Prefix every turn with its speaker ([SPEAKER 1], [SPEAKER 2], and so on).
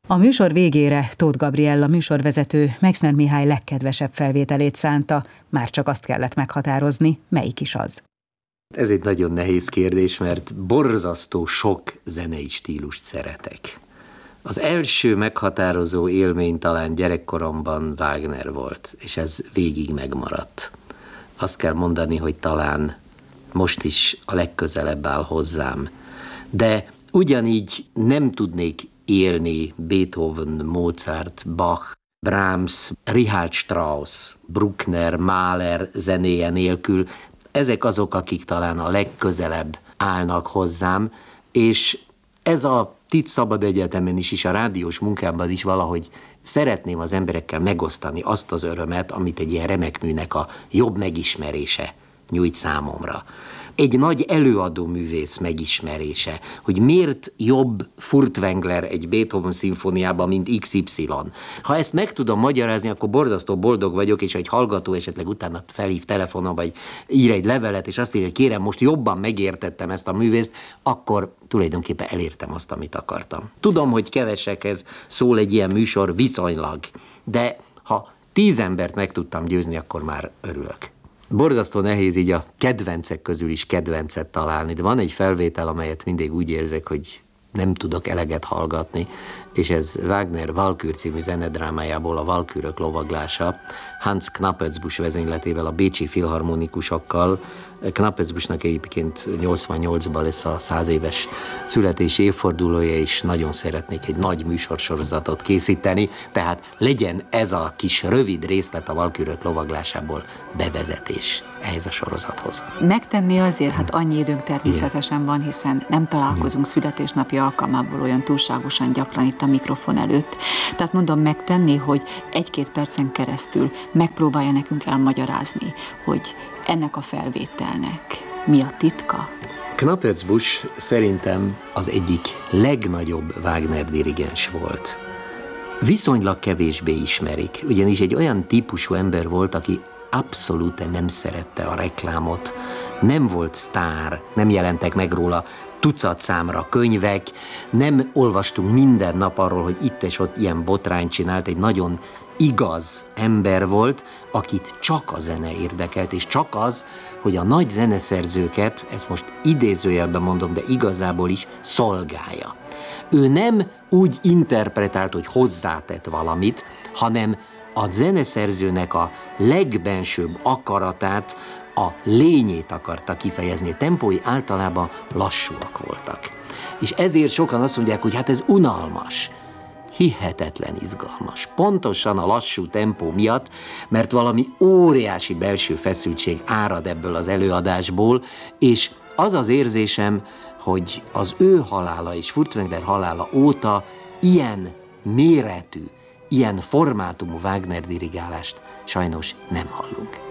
[SPEAKER 1] A műsor végére Tóth Gabriella műsorvezető Meixner Mihály legkedvesebb felvételét szánta, már csak azt kellett meghatározni, melyik is az.
[SPEAKER 2] Ez egy nagyon nehéz kérdés, mert borzasztó sok zenei stílust szeretek. Az első meghatározó élmény talán gyerekkoromban Wagner volt, és ez végig megmaradt. Azt kell mondani, hogy talán most is a legközelebb áll hozzám. De ugyanígy nem tudnék élni Beethoven, Mozart, Bach, Brahms, Richard Strauss, Bruckner, Mahler zenéje nélkül. Ezek azok, akik talán a legközelebb állnak hozzám, és ez a TIT Szabad Egyetemen is, a rádiós munkában is valahogy szeretném az emberekkel megosztani azt az örömet, amit egy ilyen remek műnek a jobb megismerése nyújt számomra. Egy nagy előadó művész megismerése, hogy miért jobb Furtwängler egy Beethoven szimfóniában, mint XY. Ha ezt meg tudom magyarázni, akkor borzasztó boldog vagyok, és egy hallgató esetleg utána felhív telefonon, vagy ír egy levelet, és azt írja, hogy kérem, most jobban megértettem ezt a művészt, akkor tulajdonképpen elértem azt, amit akartam. Tudom, hogy kevesekhez szól egy ilyen műsor viszonylag, de ha 10 embert meg tudtam győzni, akkor már örülök. Borzasztó nehéz így a kedvencek közül is kedvencet találni, de van egy felvétel, amelyet mindig úgy érzek, hogy nem tudok eleget hallgatni, és ez Wagner Walkür című zenedrámájából, a Walkürök lovaglása, Hans Knappelsbusch vezényletével, a bécsi filharmonikusokkal. Knappelsbuschnak egyébként 88-ban lesz a 100 éves születési évfordulója, és nagyon szeretnék egy nagy műsorsorozatot készíteni, tehát legyen ez a kis rövid részlet a Walkürök lovaglásából bevezetés ehhez a sorozathoz.
[SPEAKER 3] Megtenni azért, hát annyi időnk természetesen van, hiszen nem találkozunk születésnapi alkalmából olyan túlságosan gyakran itt a mikrofon előtt. Tehát mondom, megtenni, hogy 1-2 percen keresztül megpróbálja nekünk elmagyarázni, hogy ennek a felvételnek mi a titka?
[SPEAKER 2] Knappelsbusch szerintem az egyik legnagyobb Wagner dirigens volt. Viszonylag kevésbé ismerik, ugyanis egy olyan típusú ember volt, aki abszolút nem szerette a reklámot, nem volt sztár, nem jelentek meg róla tucat számra könyvek, nem olvastunk minden nap arról, hogy itt és ott ilyen botrányt csinált, egy nagyon igaz ember volt, akit csak a zene érdekelt, és csak az, hogy a nagy zeneszerzőket, ezt most idézőjelben mondom, de igazából is szolgálja. Ő nem úgy interpretált, hogy hozzátett valamit, hanem a zeneszerzőnek a legbensőbb akaratát, a lényét akarta kifejezni. A tempói általában lassúak voltak. És ezért sokan azt mondják, hogy hát ez unalmas. Hihetetlen izgalmas. Pontosan a lassú tempó miatt, mert valami óriási belső feszültség árad ebből az előadásból, és az az érzésem, hogy az ő halála és Furtwängler halála óta ilyen méretű, ilyen formátumú Wagner dirigálást sajnos nem hallunk.